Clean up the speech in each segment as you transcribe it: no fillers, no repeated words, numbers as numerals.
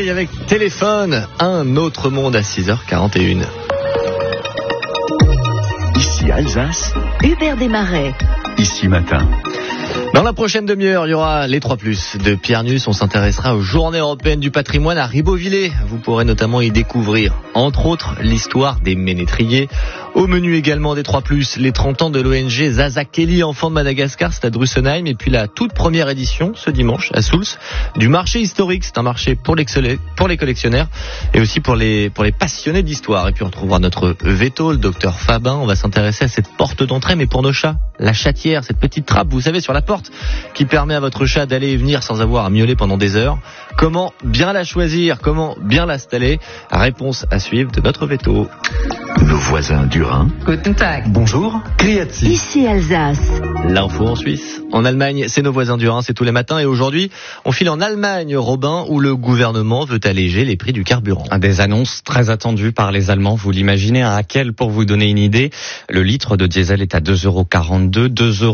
Soleil avec Téléphone, un autre monde à 6h41. Ici Alsace, Hubert Desmarais. Ici Matin. Dans la prochaine demi-heure, il y aura les 3+, de Pierre Nuss. On s'intéressera aux Journées européennes du patrimoine à Ribeauvillé. Vous pourrez notamment y découvrir, entre autres, l'histoire des ménétriers. Au menu également des 3+, les 30 ans de l'ONG Zaza Kelly, enfant de Madagascar, c'est à Drussenheim. Et puis la toute première édition, ce dimanche, à Souls, du marché historique. C'est un marché pour les collectionneurs et aussi pour les passionnés d'histoire. Et puis on retrouvera notre veto, le docteur Fabin. On va s'intéresser à cette porte d'entrée, mais pour nos chats, la chatière, cette petite trappe, vous savez, sur la porte, qui permet à votre chat d'aller et venir sans avoir à miauler pendant des heures. Comment bien la choisir? Comment bien l'installer? Réponse à suivre de notre veto. Nos voisins du Rhin. Guten Tag. Bonjour. Creati. Ici Alsace. L'info en Suisse. En Allemagne, c'est nos voisins du Rhin, c'est tous les matins. Et aujourd'hui, on file en Allemagne, Robin, où le gouvernement veut alléger les prix du carburant. Des annonces très attendues par les Allemands. Vous l'imaginez, à Haquel, pour vous donner une idée, le litre de diesel est à 2,42 €,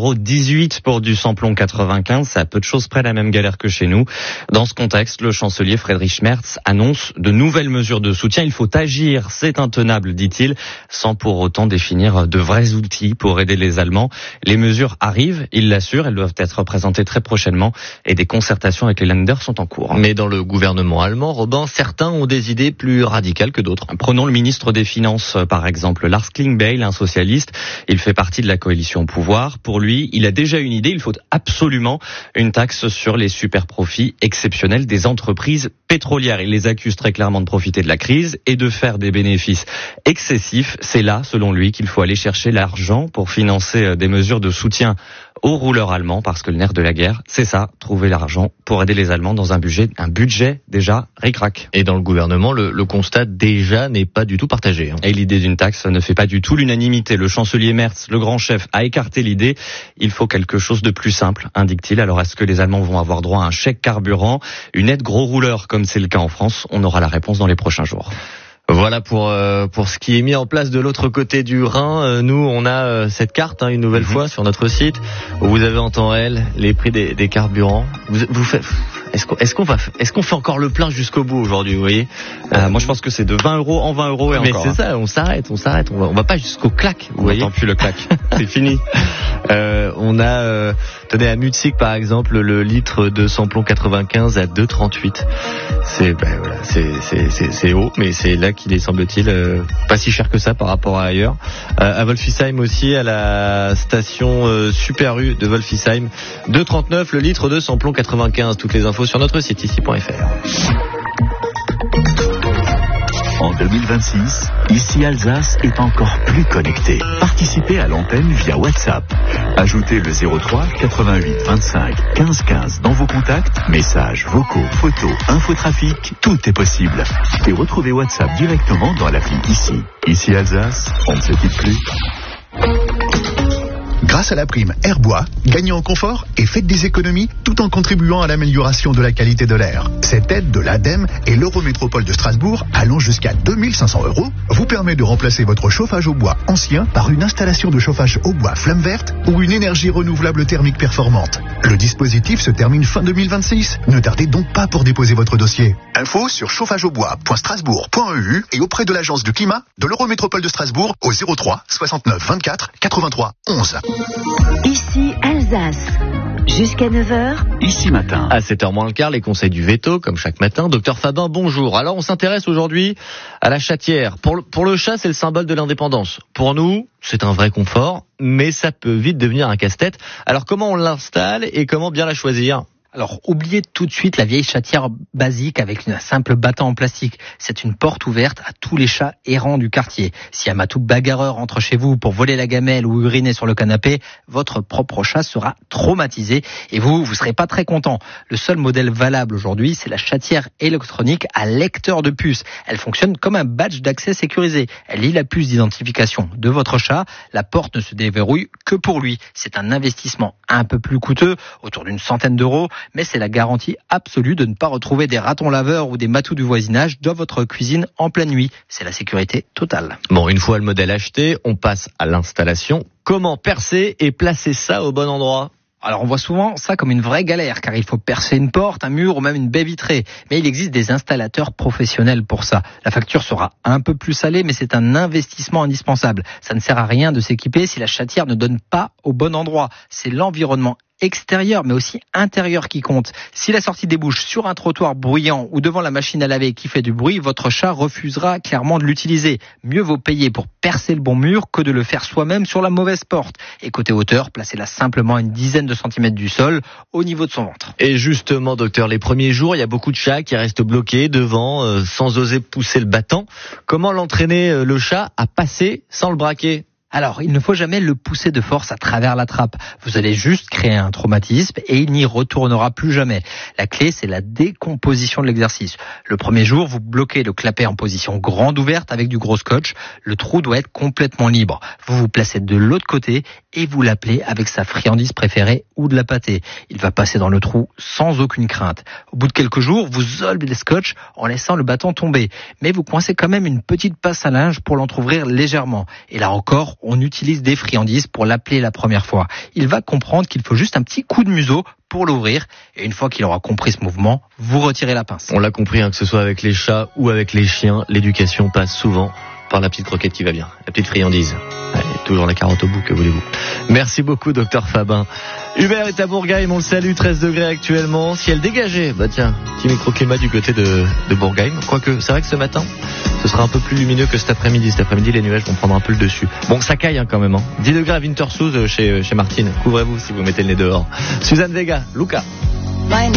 2,18 € pour du samplon 95. C'est à peu de choses près la même galère que chez nous. Dans ce contexte, le chancelier Friedrich Merz annonce de nouvelles mesures de soutien. Il faut agir, c'est intenable, dit-il, sans pour autant définir de vrais outils pour aider les Allemands. Les mesures arrivent, il l'assure, elles doivent être présentées très prochainement et des concertations avec les Länder sont en cours. Mais dans le gouvernement allemand, Robin, certains ont des idées plus radicales que d'autres. Prenons le ministre des Finances, par exemple, Lars Klingbeil, un socialiste. Il fait partie de la coalition au pouvoir. Pour lui, il a déjà une idée. Il faut absolument une taxe sur les super-profits exceptionnels des entreprises pétrolières. Il les accuse très clairement de profiter de la crise et de faire des bénéfices excessifs. C'est là, selon lui, qu'il faut aller chercher l'argent pour financer des mesures de soutien aux rouleurs allemands, parce que le nerf de la guerre, c'est ça, trouver l'argent pour aider les Allemands dans un budget déjà ric-rac. Et dans le gouvernement, le constat déjà n'est pas du tout partagé. Et l'idée d'une taxe ne fait pas du tout l'unanimité. Le chancelier Merz, le grand chef, a écarté l'idée. Il faut quelque chose de plus simple, indique-t-il. Alors est-ce que les Allemands vont avoir droit à un chèque carburant, une aide gros rouleur comme c'est le cas en France? On aura la réponse dans les prochains jours. Voilà pour ce qui est mis en place de l'autre côté du Rhin. Nous, on a cette carte une nouvelle fois sur notre site où vous avez en temps réel les prix des carburants. Vous faites, est-ce qu'on fait encore le plein jusqu'au bout aujourd'hui, vous voyez? Moi, je pense que c'est de 20 € en 20 € et mais encore. Mais c'est ça, on s'arrête. On va pas jusqu'au clac, vous voyez? On n'entend plus le clac. C'est fini. On a, tenez, à Mutzig par exemple, le litre de samplon 95 à 2,38. C'est haut, mais c'est là qu'il est, semble-t-il, pas si cher que ça par rapport à ailleurs. À Wolfisheim aussi, à la station Super U de Wolfisheim, 2,39 le litre de samplon 95. Toutes les infos sur notre site ici.fr. En 2026, Ici Alsace est encore plus connecté. Participez à l'antenne via WhatsApp. Ajoutez le 03 88 25 15 15 dans vos contacts, messages, vocaux, photos, infotrafic, tout est possible. Et retrouvez WhatsApp directement dans l'appli Ici. Ici Alsace, on ne se quitte plus. Grâce à la prime Airbois, gagnez en confort et faites des économies tout en contribuant à l'amélioration de la qualité de l'air. Cette aide de l'ADEME et l'Eurométropole de Strasbourg, allant jusqu'à 2 500 €, vous permet de remplacer votre chauffage au bois ancien par une installation de chauffage au bois flamme verte ou une énergie renouvelable thermique performante. Le dispositif se termine fin 2026. Ne tardez donc pas pour déposer votre dossier. Info sur chauffageaubois.strasbourg.eu et auprès de l'agence du climat de l'Eurométropole de Strasbourg au 03 69 24 83 11. Ici Alsace. Jusqu'à 9h. Ici matin. À 7h moins le quart, les conseils du veto, comme chaque matin. Docteur Fabin, bonjour. Alors, on s'intéresse aujourd'hui à la chatière. Pour le chat, c'est le symbole de l'indépendance. Pour nous, c'est un vrai confort, mais ça peut vite devenir un casse-tête. Alors, comment on l'installe et comment bien la choisir ? Alors, oubliez tout de suite la vieille chatière basique avec un simple battant en plastique. C'est une porte ouverte à tous les chats errants du quartier. Si un matou bagarreur entre chez vous pour voler la gamelle ou uriner sur le canapé, votre propre chat sera traumatisé et vous serez pas très content. Le seul modèle valable aujourd'hui, c'est la chatière électronique à lecteur de puce. Elle fonctionne comme un badge d'accès sécurisé. Elle lit la puce d'identification de votre chat. La porte ne se déverrouille que pour lui. C'est un investissement un peu plus coûteux, autour d'une centaine d'euros, mais c'est la garantie absolue de ne pas retrouver des ratons laveurs ou des matous du voisinage dans votre cuisine en pleine nuit. C'est la sécurité totale. Bon, une fois le modèle acheté, on passe à l'installation. Comment percer et placer ça au bon endroit ? Alors on voit souvent ça comme une vraie galère, car il faut percer une porte, un mur ou même une baie vitrée. Mais il existe des installateurs professionnels pour ça. La facture sera un peu plus salée, mais c'est un investissement indispensable. Ça ne sert à rien de s'équiper si la chatière ne donne pas au bon endroit. C'est l'environnement extérieur mais aussi intérieur qui compte. Si la sortie débouche sur un trottoir bruyant ou devant la machine à laver qui fait du bruit, votre chat refusera clairement de l'utiliser. Mieux vaut payer pour percer le bon mur que de le faire soi-même sur la mauvaise porte. Et côté hauteur, placez-la simplement à une dizaine de centimètres du sol, au niveau de son ventre. Et justement, docteur, les premiers jours, il y a beaucoup de chats qui restent bloqués devant, sans oser pousser le battant. Comment l'entraîner le chat à passer sans le braquer ? Alors, il ne faut jamais le pousser de force à travers la trappe. Vous allez juste créer un traumatisme et il n'y retournera plus jamais. La clé, c'est la décomposition de l'exercice. Le premier jour, vous bloquez le clapet en position grande ouverte avec du gros scotch. Le trou doit être complètement libre. Vous vous placez de l'autre côté et vous l'appelez avec sa friandise préférée ou de la pâtée. Il va passer dans le trou sans aucune crainte. Au bout de quelques jours, vous enlevez le scotch en laissant le bâton tomber. Mais vous coincez quand même une petite passe à linge pour l'entrouvrir légèrement. Et là encore, on utilise des friandises pour l'appeler la première fois. Il va comprendre qu'il faut juste un petit coup de museau pour l'ouvrir. Et une fois qu'il aura compris ce mouvement, vous retirez la pince. On l'a compris, que ce soit avec les chats ou avec les chiens, l'éducation passe souvent par la petite croquette qui va bien, la petite friandise. Allez, toujours la carotte au bout, que voulez-vous. Merci beaucoup, docteur Fabin. Hubert est à Bourgheim, on le salue, 13 degrés actuellement. Ciel dégagé, tiens, petit microclimat du côté de Bourgheim. Quoique, c'est vrai que ce matin, ce sera un peu plus lumineux que cet après-midi. Cet après-midi, les nuages vont prendre un peu le dessus. Bon, ça caille quand même. 10 degrés à Winterthur chez Martine. Couvrez-vous si vous mettez le nez dehors. Suzanne Vega, Luca.